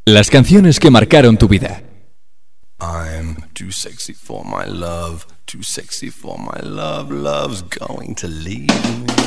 Las canciones que marcaron tu vida. I'm too sexy for my love, too sexy for my love, love's going to leave me.